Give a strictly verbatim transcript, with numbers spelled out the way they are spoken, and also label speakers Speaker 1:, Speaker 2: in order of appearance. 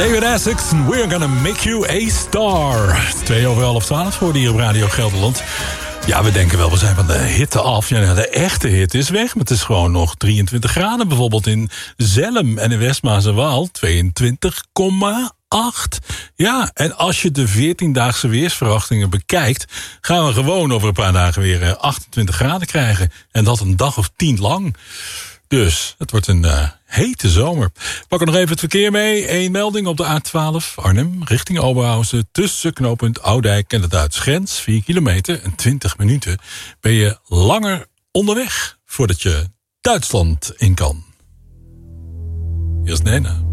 Speaker 1: David Essex, we're gonna make you a star. Twee over half twaalf voor hier op Radio Gelderland. Ja, we denken wel, we zijn van de hitte af. Ja, de echte hitte is weg, maar het is gewoon nog drieëntwintig graden. Bijvoorbeeld in Zelhem en in Westmaas-en-Waal tweeëntwintig komma acht. Ja, en als je de veertiendaagse weersverwachtingen bekijkt, gaan we gewoon over een paar dagen weer achtentwintig graden krijgen. En dat een dag of tien lang. Dus het wordt een uh, hete zomer. Pak er nog even het verkeer mee. Eén melding op de A twaalf Arnhem richting Oberhausen. Tussen knooppunt Oudijk en de Duitse grens. vier kilometer en twintig minuten ben je langer onderweg voordat je Duitsland in kan. Hier is Nena.